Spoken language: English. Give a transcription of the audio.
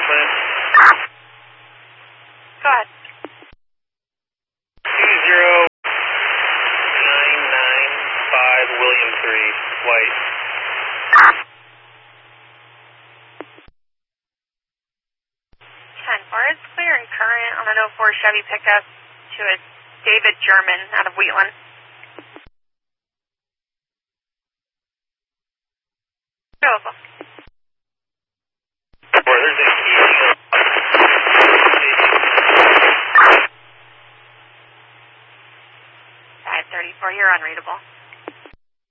plan. Go ahead. 20995 William 3, White. 10-4 is clear and current on an 04 Chevy pickup to a David German out of Wheatland. Available. There's a key. 534, you're unreadable.